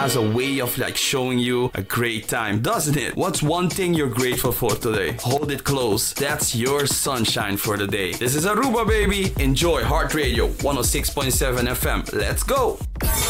has a way of like showing you a great time, doesn't it? What's one thing you're grateful for today? Hold it close. That's your sunshine for the day. This is Aruba, baby. Enjoy Heart Radio 106.7 FM. Let's go.